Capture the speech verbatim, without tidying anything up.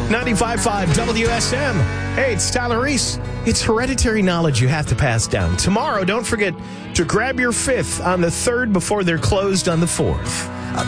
ninety-five point five W S M. Hey, it's Tyler Reese. It's hereditary knowledge you have to pass down. Tomorrow, don't forget to grab your fifth on the third before they're closed on the fourth.